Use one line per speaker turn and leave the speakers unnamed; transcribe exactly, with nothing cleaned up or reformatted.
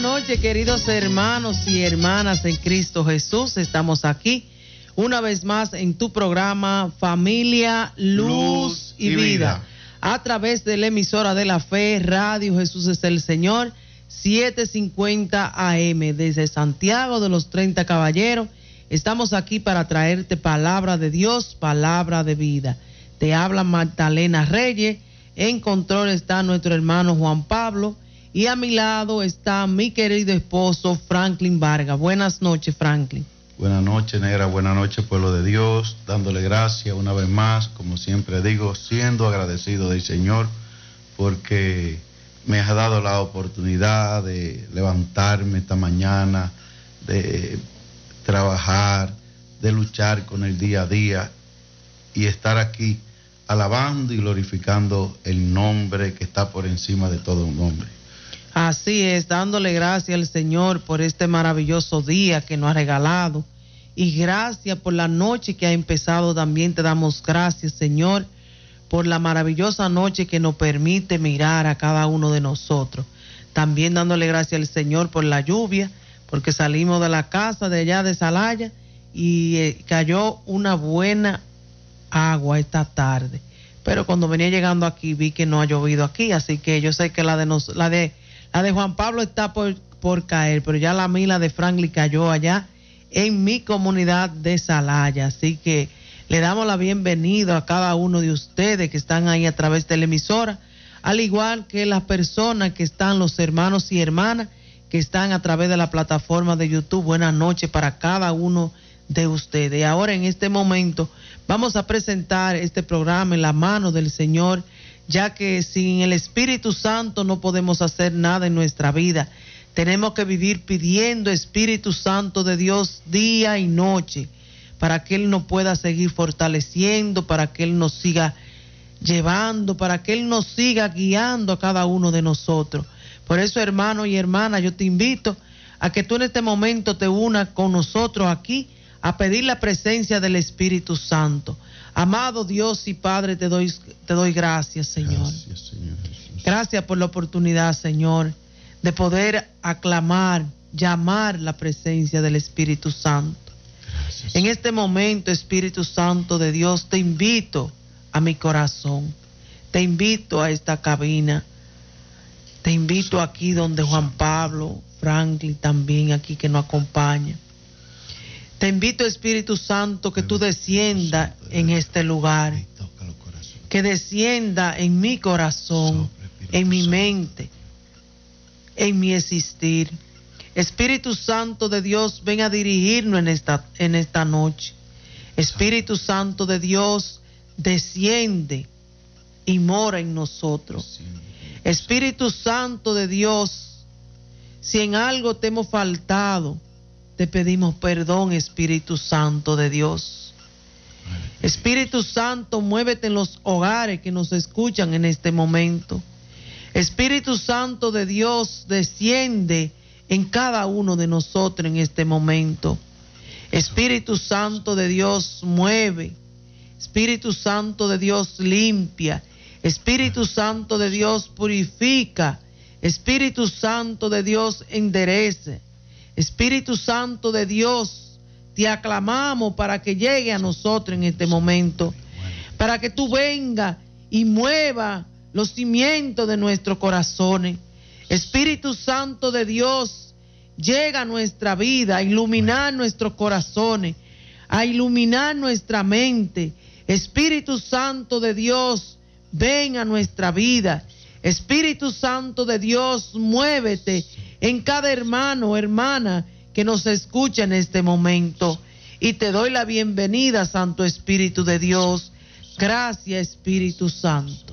noches, queridos hermanos y hermanas en Cristo Jesús. Estamos aquí una vez más en tu programa Familia, Luz, Luz y, y vida, vida, a través de la emisora de la fe, Radio Jesús es el Señor, setecientos cincuenta A M, desde Santiago de los treinta Caballeros. Estamos aquí para traerte palabra de Dios, palabra de vida. Te habla Magdalena Reyes, en control está nuestro hermano Juan Pablo, y a mi lado está mi querido esposo Franklin Vargas. Buenas noches, Franklin.
Buenas noches, negra, buenas noches, pueblo de Dios, dándole gracias una vez más, como siempre digo, siendo agradecido del Señor, porque me ha dado la oportunidad de levantarme esta mañana, de trabajar, de luchar con el día a día y estar aquí alabando y glorificando el nombre que está por encima de todo nombre.
Así es, dándole gracias al Señor por este maravilloso día que nos ha regalado, y gracias por la noche que ha empezado. También te damos gracias, Señor, por la maravillosa noche que nos permite mirar a cada uno de nosotros. También dándole gracias al Señor por la lluvia, porque salimos de la casa de allá de Salaya y eh, cayó una buena agua esta tarde, pero cuando venía llegando aquí vi que no ha llovido aquí, así que yo sé que la de nos, la de la de Juan Pablo está por, por caer, pero ya la mía, la de Franklin, cayó allá en mi comunidad de Salaya. Así que le damos la bienvenida a cada uno de ustedes que están ahí a través de la emisora, al igual que las personas que están, los hermanos y hermanas que están a través de la plataforma de YouTube. Buenas noches para cada uno de ustedes. Y ahora, en este momento, vamos a presentar este programa en la mano del Señor, ya que sin el Espíritu Santo no podemos hacer nada en nuestra vida. Tenemos que vivir pidiendo Espíritu Santo de Dios día y noche, para que Él nos pueda seguir fortaleciendo, para que Él nos siga llevando, para que Él nos siga guiando a cada uno de nosotros. Por eso, hermano y hermana, yo te invito a que tú en este momento te unas con nosotros aquí a pedir la presencia del Espíritu Santo. Amado Dios y Padre, te doy, te doy gracias, Señor.
Gracias, Señor Jesús.
Gracias por la oportunidad, Señor, de poder aclamar, llamar la presencia del Espíritu Santo. Gracias. En este momento, Espíritu Santo de Dios, te invito a mi corazón, te invito a esta cabina, te invito aquí donde Juan Pablo, Franklin también aquí que nos acompaña. Te invito, Espíritu Santo, que tú desciendas en este lugar, que descienda en mi corazón, en mi mente, en mi existir. Espíritu Santo de Dios, ven a dirigirnos en esta, en esta noche. Espíritu Santo de Dios, desciende y mora en nosotros. Espíritu Santo de Dios, si en algo te hemos faltado, te pedimos perdón, Espíritu Santo de Dios. Espíritu Santo, muévete en los hogares que nos escuchan en este momento. Espíritu Santo de Dios, desciende en cada uno de nosotros en este momento. Espíritu Santo de Dios, mueve. Espíritu Santo de Dios, limpia. Espíritu Santo de Dios, purifica. Espíritu Santo de Dios, enderece. Espíritu Santo de Dios, te aclamamos para que llegue a nosotros en este momento, para que tú vengas y mueva los cimientos de nuestros corazones. Espíritu Santo de Dios, llega a nuestra vida, a iluminar nuestros corazones, a iluminar nuestra mente. Espíritu Santo de Dios, ven a nuestra vida. Espíritu Santo de Dios, muévete en cada hermano o hermana que nos escucha en este momento. Y te doy la bienvenida, Santo Espíritu de Dios. Gracias, Espíritu Santo.